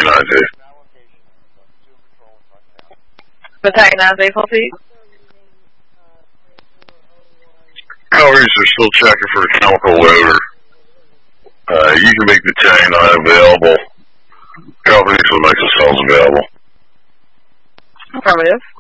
vehicle. Antagonized vehicle, please. Calories are still checking for a chemical odor. You can make the tank not available. Companies will make the cells available. Affirmative.